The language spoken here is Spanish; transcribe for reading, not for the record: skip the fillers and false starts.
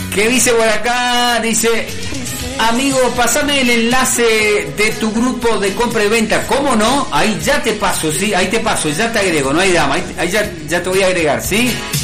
¿Qué dice por acá? Dice, amigo, pasame el enlace de tu grupo de compra y venta. ¿Cómo no? Ahí ya te paso, sí, ahí te paso, ya te agrego, no hay drama, ahí ya te voy a agregar, ¿sí?